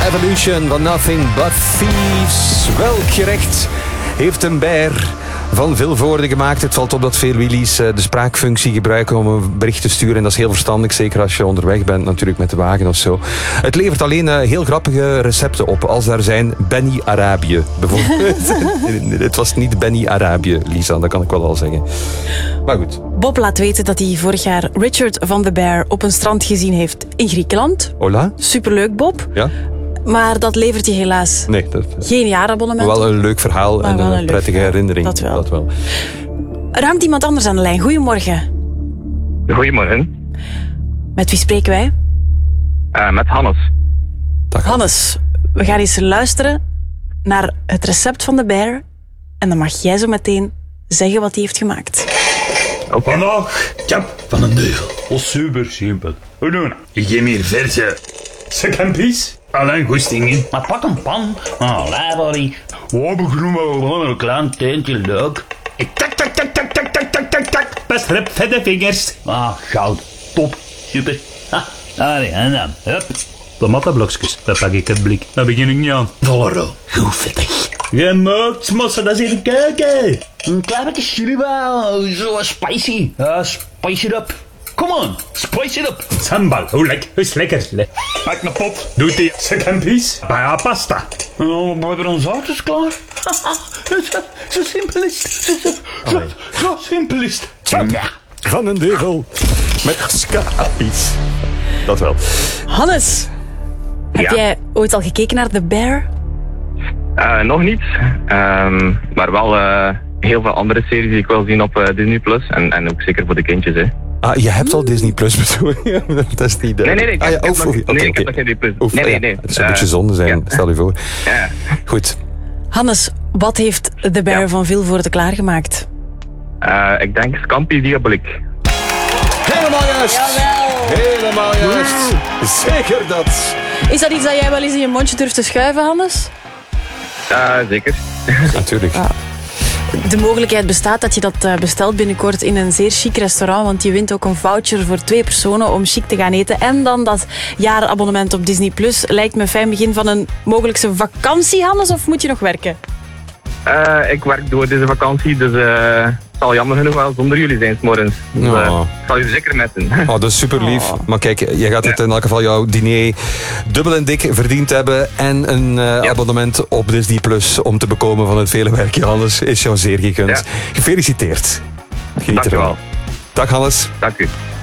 Evolution van Nothing But Thieves. Welk gerecht heeft een bijer van Vilvoorde gemaakt? Het valt op dat veel Willys de spraakfunctie gebruiken om een bericht te sturen. En dat is heel verstandig, zeker als je onderweg bent natuurlijk met de wagen of zo. Het levert alleen heel grappige recepten op. Als daar zijn Benny Arabië bijvoorbeeld. Het was niet Benny Arabië, Lisa, dat kan ik wel al zeggen. Maar goed. Bob laat weten dat hij vorig jaar Richard van the Bear op een strand gezien heeft in Griekenland. Hola? Superleuk, Bob. Ja? Maar dat levert je helaas Nee, geen jaarabonnement. wel een leuk verhaal maar en wel een prettige herinnering. Dat wel. Er hangt iemand anders aan de lijn. Goedemorgen. Goedemorgen. Met wie spreken wij? Met Hannes. Dag. Hannes, we gaan eens luisteren naar het recept van de Bear. En dan mag jij zo meteen zeggen wat hij heeft gemaakt. Oké. Vandaag kap van een duivel. Oh, super simpel. Hoe doen we? Ik geef meer verse sekkenpies. Alleen goesting in. Maar pak een pan. Olijfolie. Wapengroen, een klein teentje leuk. Ik tak. Best rep vette vingers. Goud. Top. Super. Allee, en dan. Hup. Tomatenblokjes. Dat pak ik het blik. Daar begin ik niet aan. Volro. Goed vettig. Gemaakt, mossen, dat is hier kijken. Een klein beetje chili, zo spicy. Spice it up. Come on, spice it up. Sambal, hoe lekker, is lekker. Maak een pot, doe die sekkenpies bij pasta. En dan hebben we ons zoutjes klaar. Zo simpel is het. Zo simpel is het. Van een duivel met schapies. Dat wel. Hannes, heb jij ooit al gekeken naar The Bear? Nog niet. Maar wel heel veel andere series die ik wil zien op Disney+. En ook zeker voor de kindjes, hè. Ah, je hebt al Disney Plus bedoel je? Dat is niet... Nee. Ik heb nog geen Plus. Nee. Het zou een beetje zonde zijn, stel je voor. Ja. Goed. Hannes, wat heeft The Bear van Vilvoorde klaargemaakt? Ik denk Scampi Diaboliek. Helemaal juist! Helemaal juist! Zeker dat! Is dat iets dat jij wel eens in je mondje durft te schuiven, Hannes? Zeker. Natuurlijk. De mogelijkheid bestaat dat je dat bestelt binnenkort in een zeer chic restaurant, want je wint ook een voucher voor 2 personen om chic te gaan eten. En dan dat jaarabonnement op Disney+. Lijkt me een fijn begin van een mogelijkse vakantie, Hannes, of moet je nog werken? Ik werk door deze vakantie, dus het zal jammer genoeg wel zonder jullie zijn 's morgens. Dus, ik zal jullie zeker missen. Oh, dat is super lief. Maar kijk, je gaat het in elk geval jouw diner dubbel en dik verdiend hebben. En een abonnement op Disney Plus om te bekomen van het vele werk. Hannes, is jou zeer gegund. Ja. Gefeliciteerd. Geniet Dank je ervan. wel. Dag Hannes. Dank u.